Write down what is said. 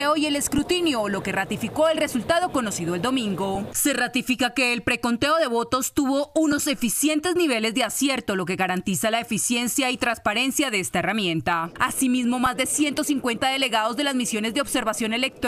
y el escrutinio, lo que ratificó el resultado conocido el domingo. Se ratifica que el preconteo de votos tuvo unos eficientes niveles de acierto, lo que garantiza la eficiencia y transparencia de esta herramienta. Asimismo, más de 150 delegados de las misiones de observación electoral